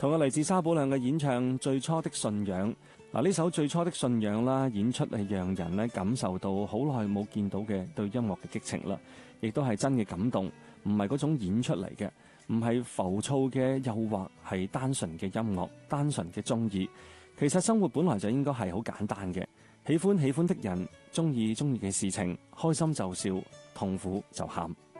同樣嚟自沙寶亮嘅演唱《最初的信仰》。嗱，呢首《最初的信仰》啦，演出係讓人咧感受到好耐冇見到嘅對音樂嘅激情啦，亦都係真嘅感動，唔係嗰種演出嚟嘅，唔係浮躁嘅誘惑，係單純嘅音樂，單純嘅中意。其實生活本來就應該係好簡單嘅，喜歡的人，中意嘅事情，開心就笑，痛苦就喊。